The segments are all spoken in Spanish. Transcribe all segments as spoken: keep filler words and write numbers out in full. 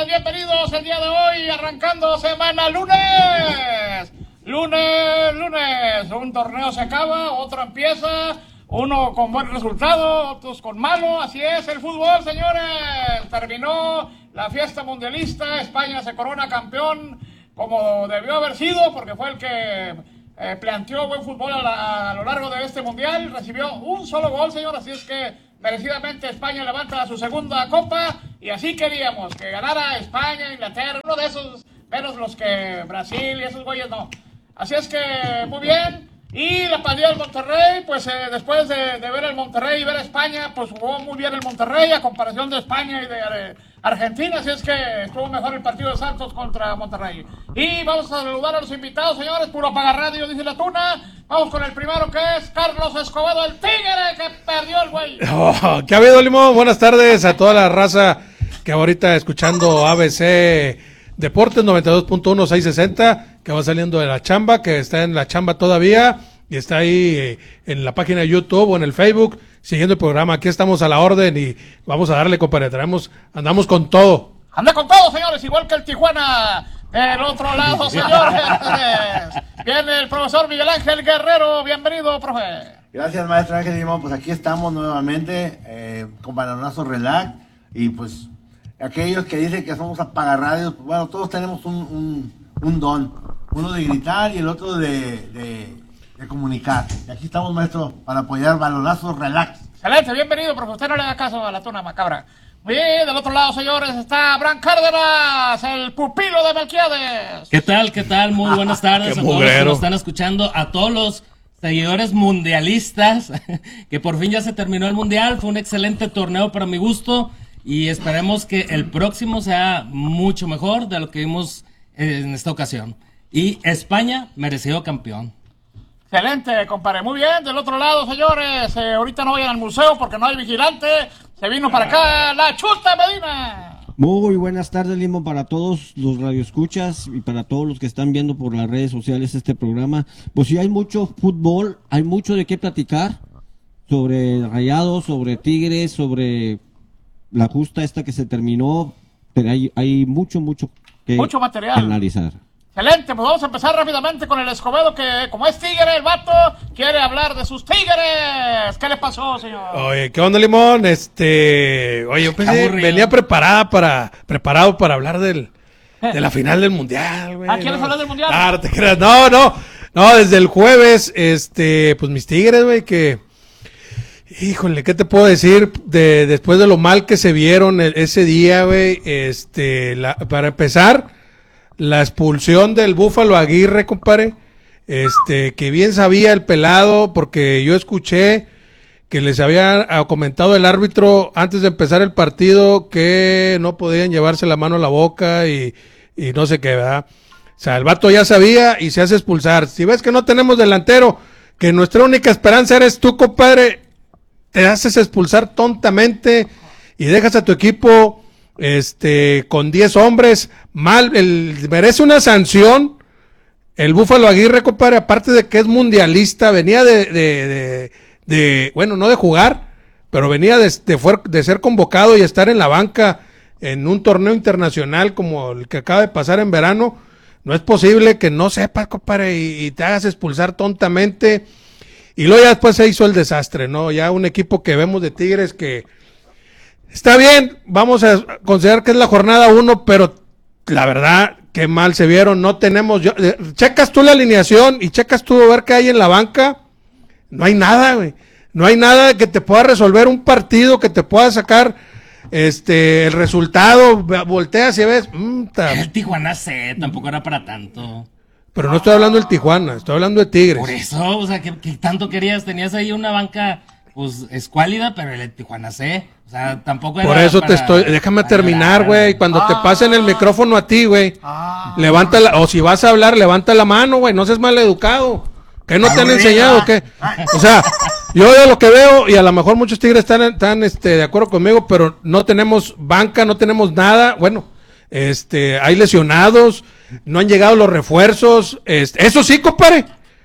señores, bienvenidos el día de hoy, arrancando semana lunes. Lunes, lunes, un torneo se acaba, otro empieza, uno con buen resultado, otros con malo, así es el fútbol, señores. Terminó la fiesta mundialista, España se corona campeón como debió haber sido, porque fue el que eh, planteó buen fútbol a, la, a lo largo de este mundial, recibió un solo gol, señor, así es que merecidamente España levanta su segunda copa, y así queríamos, que ganara España, Inglaterra, uno de esos, menos los que Brasil y esos güeyes no. Así es que, muy bien. Y la pandilla del Monterrey, pues eh, después de, de ver el Monterrey y ver a España, pues jugó muy bien el Monterrey a comparación de España y de, de Argentina. Así es que estuvo mejor el partido de Santos contra Monterrey. Y vamos a saludar a los invitados, señores. Puro Paga Radio, dice la Tuna. Vamos con el primero, que es Carlos Escobedo, el Tigre, que perdió el güey. Oh, ¿qué ha habido, Limón? Buenas tardes a toda la raza que ahorita escuchando A B C Deportes noventa y dos punto uno, seiscientos sesenta, que va saliendo de la chamba, que está en la chamba todavía y está ahí eh, en la página de YouTube o en el Facebook siguiendo el programa. Aquí estamos a la orden y vamos a darle, compadre. Traemos, andamos con todo. Anda con todo, señores, igual que el Tijuana. Del otro lado, señores, viene el profesor Miguel Ángel Guerrero. Bienvenido, profe. Gracias, maestro Ángel Limón. Pues aquí estamos nuevamente eh, con Balonazo Relax. Y pues aquellos que dicen que somos apagarradios, pues, bueno, todos tenemos un, un, un don. Uno de gritar y el otro de, de, de comunicar. Y aquí estamos, maestro, para apoyar Balonazo Relax. Excelente, bienvenido, profe. Usted no le da caso a la Tuna Macabra. Bien, del otro lado, señores, está Abraham Cárdenas, el pupilo de Melquiades. ¿Qué tal, qué tal? Muy buenas tardes a todos los que nos están escuchando, a todos los seguidores mundialistas, que por fin ya se terminó el mundial. Fue un excelente torneo para mi gusto y esperemos que el próximo sea mucho mejor de lo que vimos en esta ocasión. Y España, merecido campeón. Excelente, compadre. Muy bien, del otro lado, señores, eh, ahorita no vayan al museo porque no hay vigilante. Se vino para acá la Chuta Medina. Muy buenas tardes, Limón, para todos los radioescuchas y para todos los que están viendo por las redes sociales este programa. Pues sí, hay mucho fútbol, hay mucho de qué platicar sobre Rayados, sobre Tigres, sobre la justa esta que se terminó, pero hay, hay mucho, mucho que mucho material. analizar. Excelente, pues vamos a empezar rápidamente con el Escobedo, que como es tigre el vato, quiere hablar de sus tigres. ¿Qué le pasó, señor? Oye, ¿qué onda, Limón? Este, oye, yo pensé, venía preparada para, preparado para hablar del, de la final del mundial, güey. ¿Ah, quieres no. hablar del mundial? Claro, te creas, no, no, no, desde el jueves, este, pues mis tigres, güey, que, híjole, ¿qué te puedo decir? De, después de lo mal que se vieron el, ese día, güey, este, la, para empezar, la expulsión del Búfalo Aguirre, compadre, este, que bien sabía el pelado, porque yo escuché que les había comentado el árbitro antes de empezar el partido que no podían llevarse la mano a la boca y, y no sé qué, ¿verdad? O sea, el vato ya sabía y se hace expulsar. Si ves que no tenemos delantero, que nuestra única esperanza eres tú, compadre, te haces expulsar tontamente y dejas a tu equipo este con diez hombres mal. El, merece una sanción el Búfalo Aguirre, compadre, aparte de que es mundialista, venía de, de, de, de bueno, no de jugar, pero venía de, de, de ser convocado y estar en la banca en un torneo internacional como el que acaba de pasar en verano. No es posible que no sepas, compadre, y, y te hagas expulsar tontamente. Y luego ya después se hizo el desastre, ¿no? Ya un equipo que vemos de Tigres que está bien, vamos a considerar que es la jornada uno, pero la verdad, qué mal se vieron. No tenemos, yo, eh, checas tú la alineación y checas tú a ver qué hay en la banca. No hay nada, güey. No hay nada que te pueda resolver un partido, que te pueda sacar este el resultado. Volteas y ves. Mmm, el Tijuana C tampoco era para tanto. Pero no estoy hablando del Tijuana, estoy hablando de Tigres. Por eso, o sea, ¿qué, qué tanto querías? Tenías ahí una banca, pues, escuálida, pero el Tijuana C, o sea, tampoco era. Por eso para, te estoy, déjame terminar, güey. Cuando ah, te pasen el micrófono a ti, güey, ah, levanta la, o si vas a hablar, levanta la mano, güey, no seas maleducado. ¿Qué no te han enseñado o qué? O sea, yo de lo que veo, y a lo mejor muchos Tigres están, están este, de acuerdo conmigo, pero no tenemos banca, no tenemos nada. Bueno, este, hay lesionados, no han llegado los refuerzos. Este, eso sí, compadre,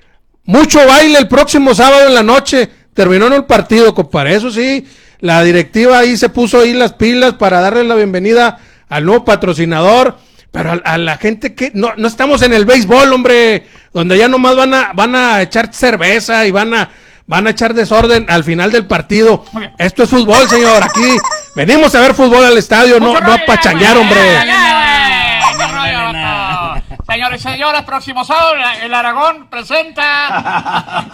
mucho baile el próximo sábado en la noche. Terminó en el partido, compadre. Eso sí, la directiva ahí se puso ahí las pilas para darle la bienvenida al nuevo patrocinador, pero a, a la gente que no, no estamos en el béisbol, hombre, donde ya nomás van a, van a echar cerveza y van a, van a echar desorden al final del partido. Esto es fútbol, señor, aquí venimos a ver fútbol al estadio, no, no a pachanguear, hombre. Señores y señoras, próximo sábado el Aragón presenta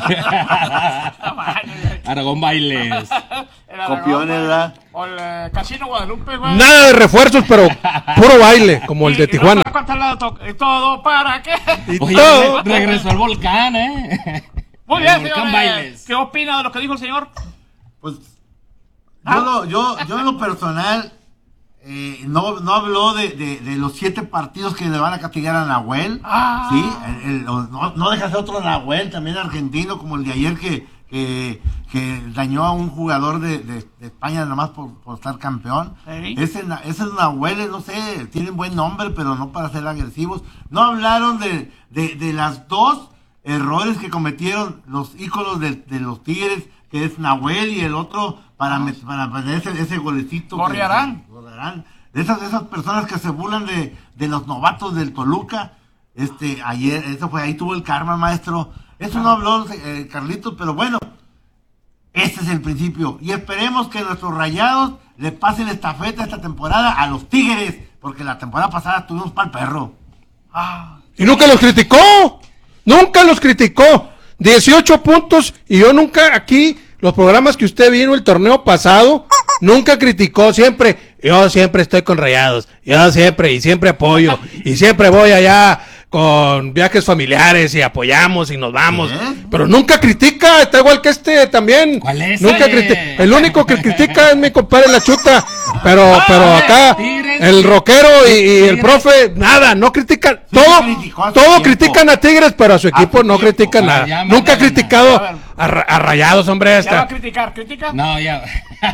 Aragón Bailes. Copiones, ¿verdad? O el eh, Casino Guadalupe, güey. Nada de refuerzos, pero puro baile, como el de Tijuana. Y todo para qué. Y Oye, todo. re- regresó al volcán, ¿eh? Muy bien, El volcán señores. Bailes. ¿Qué opina de lo que dijo el señor? Pues Ah. yo, lo- yo, yo en lo personal eh, no, no habló de, de, de los siete partidos que le van a castigar a Nahuel. Ah. Sí, el- el- no, no deja de ser otro Nahuel, también argentino, como el de ayer que, que, que dañó a un jugador de, de, de España nada más por, por estar campeón. Sí. Ese, na- esos Nahueles, no sé, tienen buen nombre, pero no para ser agresivos. No hablaron de, de, de las dos errores que cometieron los íconos de, de los Tigres, que es Nahuel y el otro para, met- para poner ese, ese golecito. que- Gorriarán. Gorriarán. De esas, de esas personas que se burlan de, de los novatos del Toluca. Este, ayer, eso fue, ahí tuvo el karma, maestro. Eso no habló eh, Carlitos, pero bueno, este es el principio. Y esperemos que nuestros Rayados le pasen estafeta esta temporada a los Tigres, porque la temporada pasada tuvimos pa'l perro. Ah. Y nunca los criticó. Nunca los criticó. dieciocho puntos y yo nunca aquí, los programas que usted vino el torneo pasado, nunca criticó, siempre, yo siempre estoy con Rayados, yo siempre y siempre apoyo y siempre voy allá con viajes familiares y apoyamos y nos vamos, ¿Eh? pero nunca critica, está igual que este también. ¿Cuál es, Nunca eh? critica, el único que critica es mi compadre La Chuta, pero, pero acá Tigres, el rockero y, y el Tigres. profe, nada, no critican, Sí, todo, criticó a su todo tiempo. critican a Tigres, pero a su equipo su no tiempo. critica Ah, nada. ya, Nunca ha mándala, criticado mándala. a, Ra- a Rayados, hombre, ¿Ya va a esta. criticar? ¿Critica? No, ya.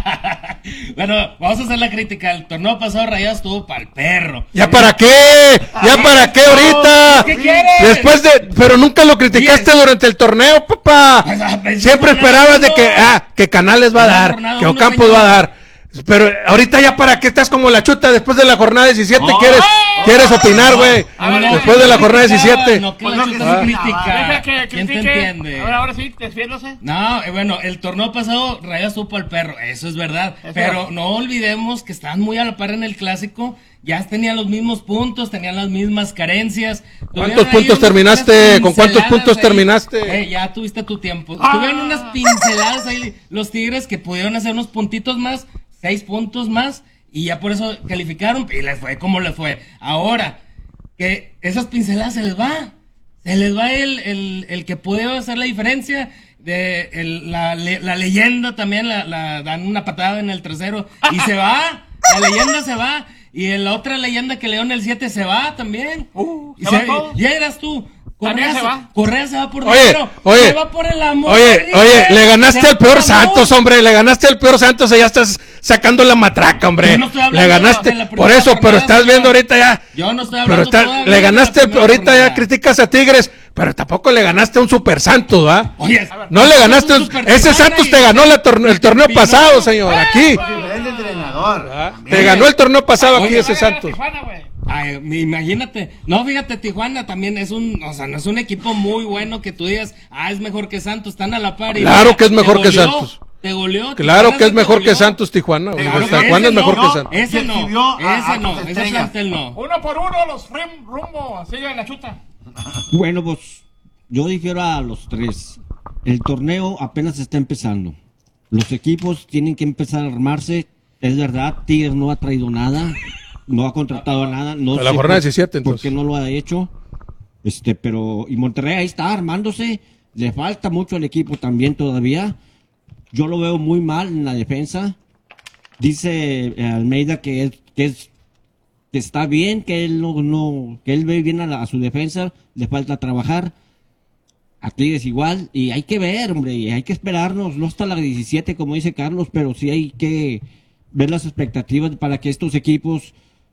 Bueno, vamos a hacer la crítica. El torneo pasado Rayados estuvo pa'l perro. ¿Ya para qué? ¿Ya para qué ahorita? ¿Qué quieres? Después de, pero nunca lo criticaste Bien. durante el torneo, papá. Pues, ah, pues, Siempre jornada esperabas de uno. que, ah, que Canales va a La dar, jornada que uno, Ocampos señor. va a dar. Pero ahorita ya para qué estás como La Chuta después de la jornada diecisiete, No. ¿quieres, quieres opinar, güey? A ver, Después de la jornada criticaba, diecisiete. No, que Pues la no, que chuta sí se criticaba. critica. Deja que ¿Quién te critique. entiende? Ahora, ahora sí, defiéndose. No, eh, bueno, el torneo pasado Rayados estuvo pa'l perro, eso es verdad. Es pero verdad. no olvidemos que estaban muy a la par en el clásico. Ya tenían los mismos puntos, tenían las mismas carencias. Tuvieron ahí puntos unas- terminaste? unas ¿Con cuántos pinceladas puntos ahí. terminaste? Eh, ya tuviste tu tiempo. Ah. Tuvieron unas pinceladas ahí los Tigres que pudieron hacer unos puntitos más, seis puntos más, y ya por eso calificaron y les fue como les fue. Ahora, que esas pinceladas se les va. Se les va el, el, el que puede hacer la diferencia. De el- la, le- la leyenda también la, la dan una patada en el trasero y se va. La leyenda se va. Y en la otra leyenda que leó en el siete se va también. Uh, y ¿se se- va todo? ya eras tú. También Correa se se, va. Correa se va por Oye, dinero. oye. Se va por el amor. Oye, dije. oye, le ganaste Se va al peor por el amor. Santos, hombre, le ganaste al peor Santos y ya estás sacando la matraca, hombre. Yo no estoy hablando Le de ganaste, la primera por eso, pero jornada, estás señor. viendo ahorita ya. Yo no estoy Pero hablando está, todavía le de la ganaste, primera ahorita ya jornada. criticas a Tigres, pero tampoco le ganaste a un super Santos, ¿va? Oye, No le ganaste, un super ese Tijuana Santos y- te ganó la torne- el torneo Pinocho. pasado, señor, aquí. Diferente entrenador. ¿Ah? También. Te ganó el torneo pasado aquí Oye, ese Santos. Tijuana, güey. Ay, imagínate. No, fíjate, Tijuana también es un, o sea, no es un equipo muy bueno que tú digas, ah, es mejor que Santos, están a la par. y Claro mira, que es te mejor que goleó, Santos. Te goleó. Claro Tijuana que es sí te mejor que goleó. Santos Tijuana. güey. Claro, Hasta ese Tijuana es no, mejor que no. Santos. Ese no, Recibió a- a ese no, tus ese estrellas. Santos no. Uno por uno, los rim, rumbo. Sigue la chuta. Bueno, pues yo difiero a los tres. El torneo apenas está empezando. Los equipos tienen que empezar a armarse. Es verdad, Tigres no ha traído nada, no ha contratado nada. No A la sé jornada por- diecisiete, ¿Por entonces. qué no lo ha hecho? Este, pero y Monterrey ahí está armándose. Le falta mucho al equipo también todavía. Yo lo veo muy mal en la defensa. Dice eh, Almeida que es, que es que está bien, que él no, no que él ve bien a, la- a su defensa, le falta trabajar. A Tigres igual, y hay que ver, hombre, y hay que esperarnos, no hasta la diecisiete como dice Carlos, pero sí hay que ver las expectativas para que estos equipos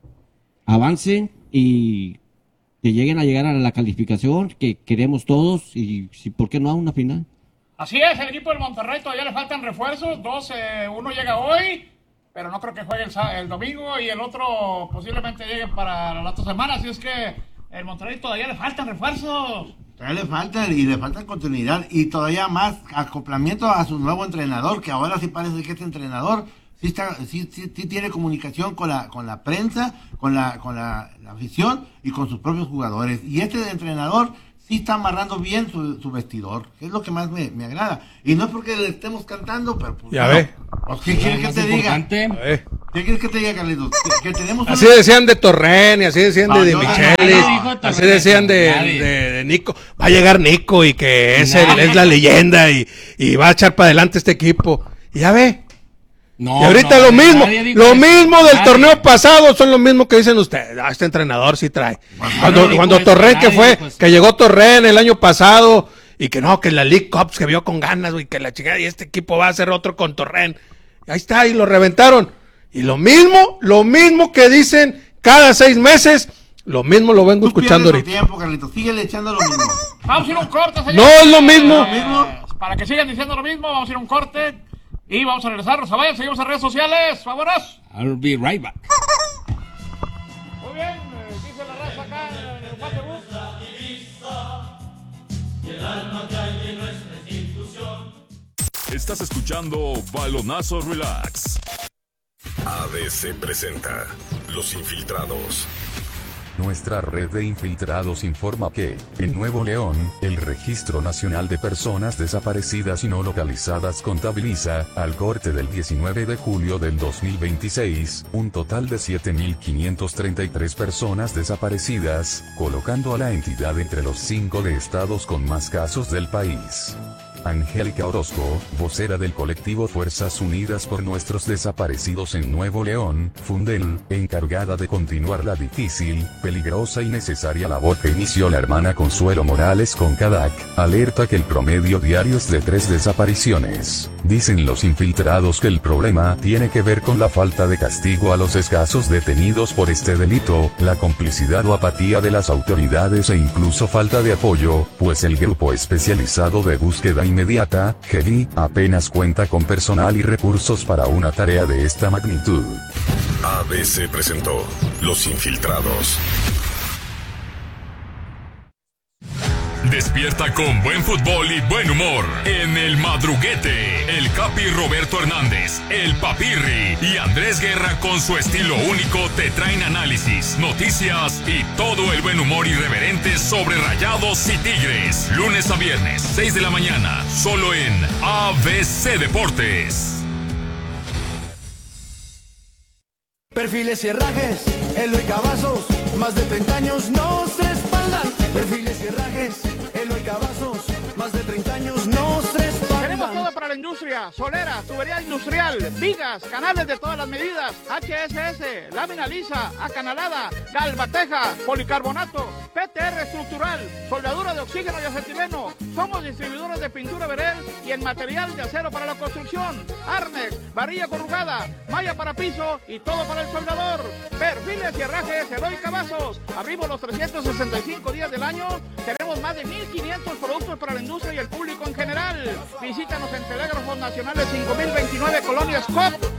avancen y que lleguen a llegar a la calificación que queremos todos y si por qué no a una final. Así es, el equipo del Monterrey todavía le faltan refuerzos. Dos, eh, uno llega hoy. pero no creo que juegue el, el domingo y el otro posiblemente llegue para la otra semana, así es que el Monterrey todavía le faltan refuerzos. Todavía le faltan y le faltan continuidad y todavía más acoplamiento a su nuevo entrenador, que ahora sí parece que este entrenador sí está, sí, sí, sí tiene comunicación con la, con la prensa, con la, con la, la afición y con sus propios jugadores. Y este entrenador sí está amarrando bien su, su vestidor, que es lo que más me, me agrada. Y no es porque le estemos cantando, pero pues, ya no. ve. Pues, ¿qué quieres que te diga? ¿Qué quieres que te diga, Carlitos? Que, que tenemos así una... decían de Torren y así decían no, de, de yo, Michelis, no, no, así decían de, de, de Nico. Va a llegar Nico y que es, el, es la leyenda y, y va a echar para adelante este equipo. Y ya ve. No, y ahorita no, lo mismo, lo eso. mismo del Nadie. torneo pasado son lo mismo que dicen ustedes. Ah, este entrenador sí trae. Cuando, no cuando eso, Torren que nadie fue, dijo eso. que llegó Torren el año pasado y que no, que la League Cups que vio con ganas, güey, que la chingada y este equipo va a hacer otro con Torren. Ahí está, y lo reventaron. Y lo mismo, lo mismo que dicen cada seis meses, lo mismo lo vengo Tú escuchando pierdes tu ahorita. tiempo, Carlitos, síguele echando lo mismo. Vamos a ir a un corte, señor. No es lo mismo. Eh, mismo. Para que sigan diciendo lo mismo, vamos a ir a un corte y vamos a regresar. No se vayan, seguimos en redes sociales. Vámonos. I'll be right back. Muy bien, eh, dice la raza acá en el Facebook. Estás escuchando Balonazo Relax. A B C presenta Los Infiltrados. Nuestra red de infiltrados informa que, en Nuevo León, el Registro Nacional de Personas Desaparecidas y No Localizadas contabiliza, al corte del diecinueve de julio del dos mil veintiséis, un total de siete mil quinientas treinta y tres personas desaparecidas, colocando a la entidad entre los cinco de estados con más casos del país. Angélica Orozco, vocera del colectivo Fuerzas Unidas por Nuestros Desaparecidos en Nuevo León, Fundel, encargada de continuar la difícil, peligrosa y necesaria labor que inició la hermana Consuelo Morales con CADAC, alerta que el promedio diario es de tres desapariciones. Dicen los infiltrados que el problema tiene que ver con la falta de castigo a los escasos detenidos por este delito, la complicidad o apatía de las autoridades e incluso falta de apoyo, pues el grupo especializado de búsqueda inmediata, G B I, apenas cuenta con personal y recursos para una tarea de esta magnitud. A B C presentó Los Infiltrados. Despierta con buen fútbol y buen humor en El Madruguete. El Capi Roberto Hernández, el Papirri y Andrés Guerra con su estilo único te traen análisis, noticias y todo el buen humor irreverente sobre Rayados y Tigres. Lunes a viernes, seis de la mañana, solo en A B C Deportes. Perfiles y herrajes, Eloy Cavazos, más de treinta años nos respaldan. Perfiles y herrajes, Eloy Cavazos, más de treinta años nos respaldan. Tenemos todo para la industria: solera, tubería industrial, vigas, canales de todas las medidas, H S S, lámina lisa, acanalada, galvateja, policarbonato, P T R estructural, soldadura de oxígeno y acetileno. Somos distribuidores de pintura Verel y en material de acero para la construcción, Arnex, varilla corrugada, malla para piso y todo para el soldador. Perfiles y herrajes Eloy Cavazos. Abrimos los trescientos sesenta y cinco días del año. Tenemos más de mil quinientos productos para la industria y el público en general. Visítanos en Telégrafos Nacionales cinco mil veintinueve, Colonia Scott.